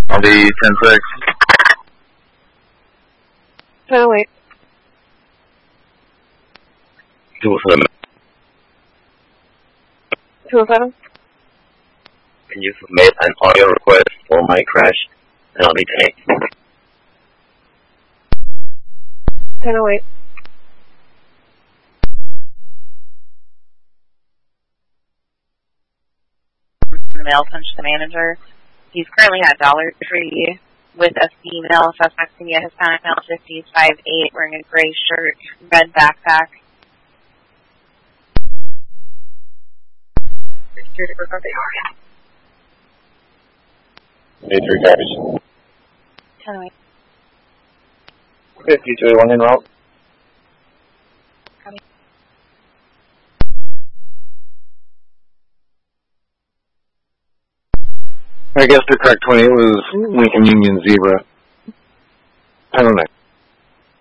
I'll be 10-6. 10-08. 207. 207. Can you submit an audio request for my crash? And I'll be 10-8. 10-08. The mail punch the manager. He's currently at Dollar Tree with a female suspect in the Hispanic male, 50s, 5'8", wearing a gray shirt, red backpack. Major garbage. 10-08. 53-1 en route. Copy. I guess the correct 28 was Lincoln Union Zebra. 10-09.